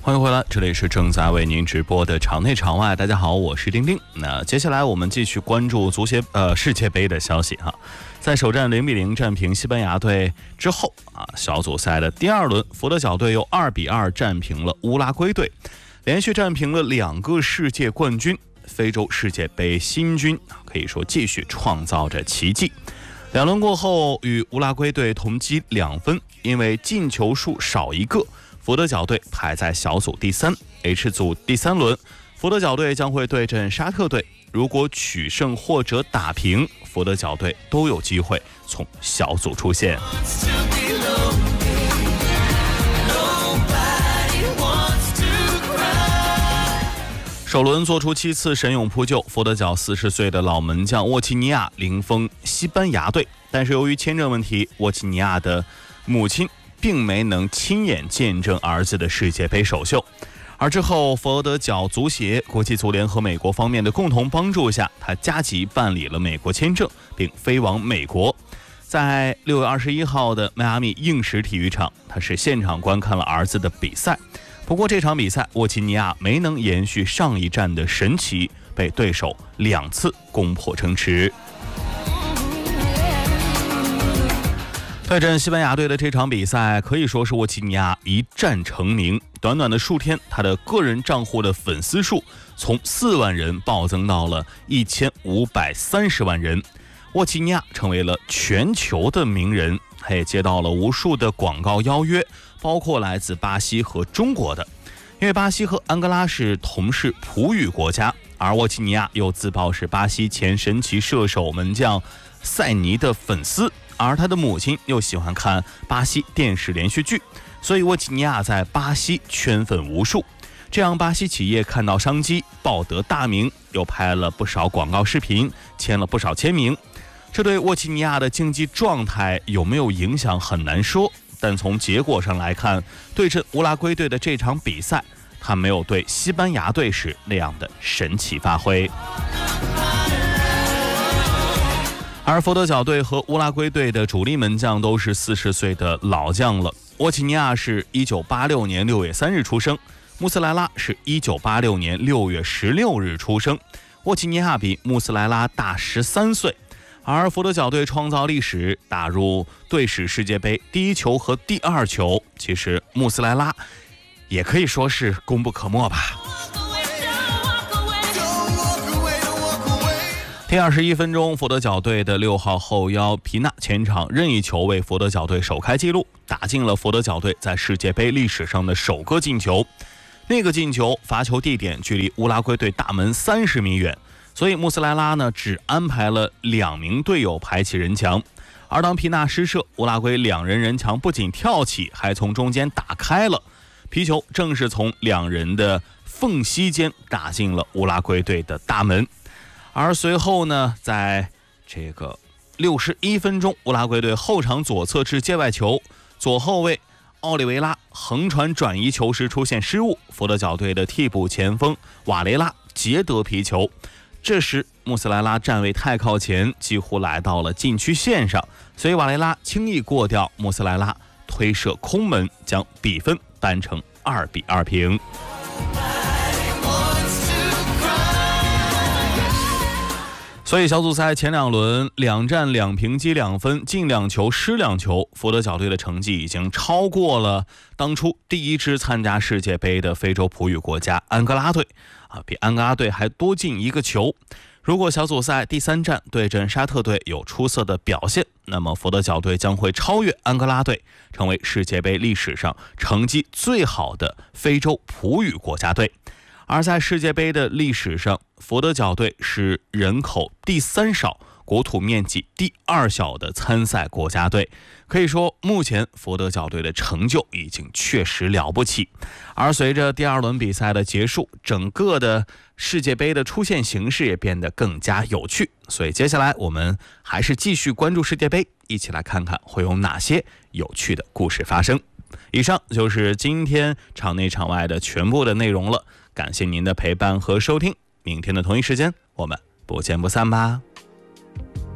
欢迎回来，这里是正在为您直播的场内场外。大家好，我是丁丁。那接下来我们继续关注世界杯的消息哈。在首战0-0战平西班牙队之后小组赛的第二轮，佛得角队又2-2战平了乌拉圭队，连续战平了2个世界冠军，非洲世界杯新军可以说继续创造着奇迹。2轮过后，与乌拉圭队同积2分，因为进球数少1个，佛得角队排在小组第3。H 组第3轮，佛得角队将会对阵沙特队，如果取胜或者打平，佛得角队都有机会从小组出线。首轮做出7次神勇扑救，佛得角40岁的老门将沃齐尼亚零封西班牙队，但是由于签证问题，沃齐尼亚的母亲并没能亲眼见证儿子的世界杯首秀。而之后，佛得角足协、国际足联和美国方面的共同帮助下，他加急办理了美国签证，并飞往美国。在6月21号的迈阿密硬石体育场，他是现场观看了儿子的比赛。不过这场比赛，沃齐尼亚没能延续上一战的神奇，被对手2次攻破城池。对阵西班牙队的这场比赛可以说是沃齐尼亚一战成名，短短的数天，他的个人账户的粉丝数从4万人暴增到了1530万人。沃齐尼亚成为了全球的名人，他也接到了无数的广告邀约，包括来自巴西和中国的。因为巴西和安哥拉是同是葡语国家，而沃齐尼亚又自曝是巴西前神奇射手门将塞尼的粉丝，而他的母亲又喜欢看巴西电视连续剧，所以沃齐尼亚在巴西圈粉无数。这样巴西企业看到商机，报得大名，又拍了不少广告视频，签了不少签名。这对沃齐尼亚的竞技状态有没有影响很难说，但从结果上来看，对阵乌拉圭队的这场比赛，他没有对西班牙队时那样的神奇发挥。而佛得角队和乌拉圭队的主力门将都是40岁的老将了。沃齐尼亚是1986年6月3日出生，穆斯莱拉是1986年6月16日出生。沃齐尼亚比穆斯莱拉大13岁。而佛得角队创造历史，打入队史世界杯第1球和第2球，其实穆斯莱拉也可以说是功不可没吧。第21分钟，佛得角队的6号后腰皮纳前场任意球为佛得角队首开纪录，打进了佛得角队在世界杯历史上的首个进球。那个进球罚球地点距离乌拉圭队大门30米远，所以穆斯莱拉呢只安排了2名队友排起人墙。而当皮纳失射，乌拉圭2人人墙不仅跳起，还从中间打开了，皮球正是从2人的缝隙间打进了乌拉圭队的大门。而随后呢，在这个61分钟，乌拉圭队后场左侧至界外球，左后卫奥利维拉横传转移球时出现失误，佛得角队的替补前锋瓦雷拉截得皮球。这时穆斯莱拉站位太靠前，几乎来到了禁区线上，所以瓦雷拉轻易过掉穆斯莱拉，推射空门，将比分扳成2-2平。所以小组赛前2轮2战2平积2分，进2球失2球，佛得角队的成绩已经超过了当初第1支参加世界杯的非洲葡语国家安哥拉队比安哥拉队还多进1个球。如果小组赛第3战对阵沙特队有出色的表现，那么佛得角队将会超越安哥拉队，成为世界杯历史上成绩最好的非洲葡语国家队。而在世界杯的历史上，佛得角队是人口第3少、国土面积第2小的参赛国家队。可以说，目前佛得角队的成就已经确实了不起。而随着第2轮比赛的结束，整个的世界杯的出现形式也变得更加有趣。所以接下来我们还是继续关注世界杯，一起来看看会有哪些有趣的故事发生。以上就是今天场内场外的全部的内容了，感谢您的陪伴和收听，明天的同一时间我们不见不散吧。